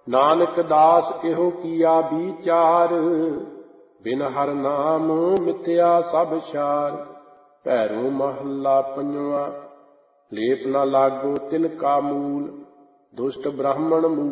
ਨਾਨਕ ਦਾਸ ਇਹੋ ਕੀਆ ਵਿਚਾਰ, ਬਿਨ ਹਰਿ ਨਾਮ ਮਿਥਿਆ ਸਭ ਛਾਰ। ਭੈਰੋ ਮਹੱਲਾ ਪੰਜਵਾਂ। ਲੇਪ ਨ ਲਾਗੋ ਤਿਨ ਕਾ ਮੂਲ, ਦੁਸ਼ਟ ਬ੍ਰਾਹਮਣ